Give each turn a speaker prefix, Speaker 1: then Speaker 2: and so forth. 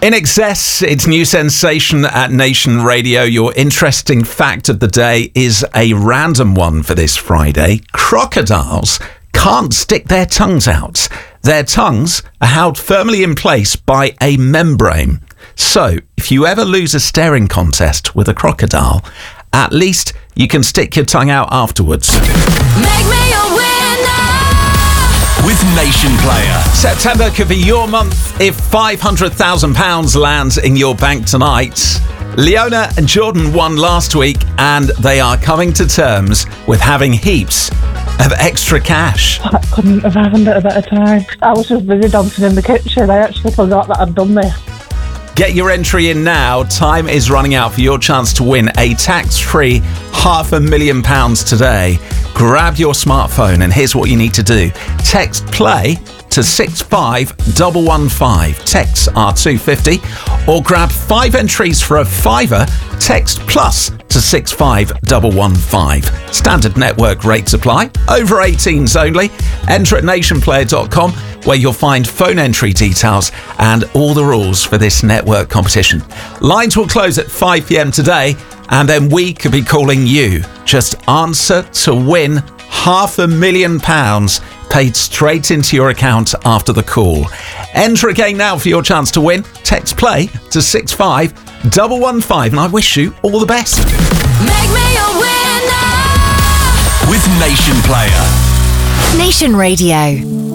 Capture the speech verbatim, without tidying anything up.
Speaker 1: In Excess, it's new sensation at Nation Radio. Your interesting fact of the day is a random one for this Friday. Crocodiles can't stick their tongues out. Their tongues are held firmly in place by a membrane. So, if you ever lose a staring contest with a crocodile, at least you can stick your tongue out afterwards.
Speaker 2: Make me a winner
Speaker 3: with Nation Player.
Speaker 1: September could be your month if five hundred thousand pounds lands in your bank tonight. Leona and Jordan won last week and they are coming to terms with having heaps of extra cash.
Speaker 4: I couldn't have happened at a better time. I was just busy dancing in the kitchen. I actually forgot that I'd done this.
Speaker 1: Get your entry in now. Time is running out for your chance to win a tax-free half a million pounds today. Grab your smartphone and here's what you need to do. Text PLAY to six five one one five. Texts are two fifty. Or grab five entries for a fiver. Text PLUS to six five one one five. Standard network rates apply. Over eighteens only. Enter at nation player dot com where you'll find phone entry details and all the rules for this network competition. Lines will close at five p.m. today and then we could be calling you. Just answer to win half a million pounds paid straight into your account after the call. Enter again now for your chance to win. Text PLAY to six five one one five and I wish you all the best.
Speaker 2: Make me a winner
Speaker 3: with Nation Player.
Speaker 5: Nation Radio.